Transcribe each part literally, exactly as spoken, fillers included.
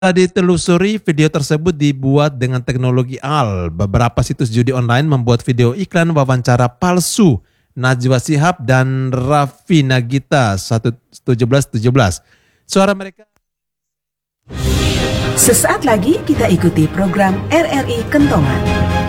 Ditelusuri, video tersebut dibuat dengan teknologi A L. Beberapa situs judi online membuat video iklan wawancara palsu Najwa Shihab dan Raffi Nagita satu tujuh belas tujuh belas. Suara mereka. Sesaat lagi kita ikuti program R R I Kentongan.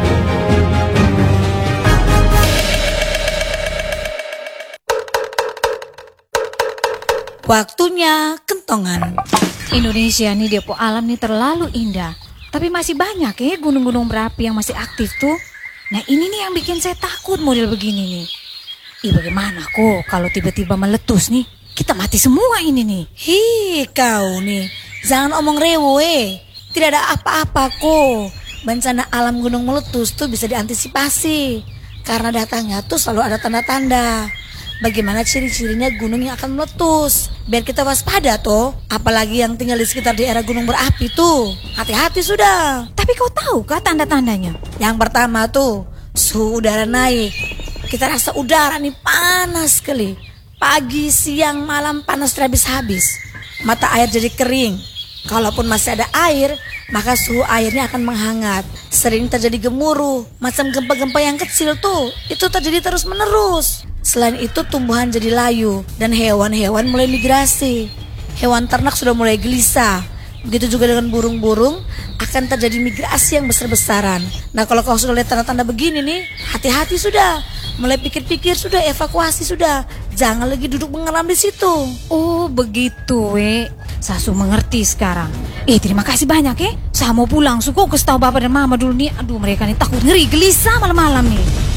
Waktunya Kentongan. Indonesia nih Depo alam nih terlalu indah. Tapi masih banyak ya gunung-gunung berapi yang masih aktif tuh. Nah ini nih yang bikin saya takut model begini nih. Ih bagaimana kok kalau tiba-tiba meletus nih. Kita mati semua ini nih. Hi kau nih. Jangan omong rewe. Tidak ada apa-apa kok. Bencana alam gunung meletus tuh bisa diantisipasi. Karena datangnya tuh selalu ada tanda-tanda. Bagaimana ciri-cirinya gunung yang akan meletus, biar kita waspada toh. Apalagi yang tinggal di sekitar daerah gunung berapi tuh. Hati-hati sudah. Tapi kau tahu kah tanda-tandanya? Yang pertama tuh, suhu udara naik. Kita rasa udara nih panas sekali. Pagi, siang, malam panas habis-habis. Mata air jadi kering. Kalaupun masih ada air, maka suhu airnya akan menghangat. Sering terjadi gemuruh, macam gempa-gempa yang kecil tuh. Itu terjadi terus-menerus. Selain itu tumbuhan jadi layu dan hewan-hewan mulai migrasi. Hewan ternak sudah mulai gelisah. Begitu juga dengan burung-burung, akan terjadi migrasi yang besar-besaran. Nah kalau kau sudah lihat tanda-tanda begini nih, hati-hati sudah. Mulai pikir-pikir sudah, evakuasi sudah. Jangan lagi duduk mengeram di situ. Oh begitu we. Sasu mengerti sekarang. Eh terima kasih banyak ya. Saya mau pulang. Suka kasih tahu bapak dan mama dulu nih. Aduh mereka nih takut ngeri gelisah malam-malam nih.